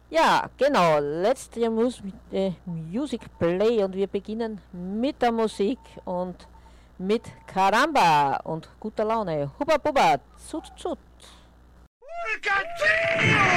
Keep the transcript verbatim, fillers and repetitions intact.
Ja, genau. Letzte Mus äh, Music Play und wir beginnen mit der Musik und mit Caramba und guter Laune. Hubba Bubba, zut zut. Ulcatino!